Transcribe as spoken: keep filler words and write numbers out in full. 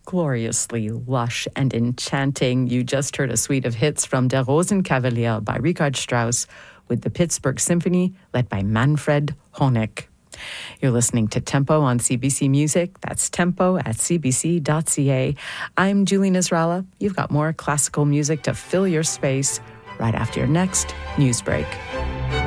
gloriously lush and enchanting. You just heard a suite of hits from Der Rosenkavalier by Richard Strauss with the Pittsburgh Symphony led by Manfred Honeck. You're listening to Tempo on C B C Music. That's tempo at c b c dot c a. I'm Julie Nasrallah. You've got more classical music to fill your space right after your next news break.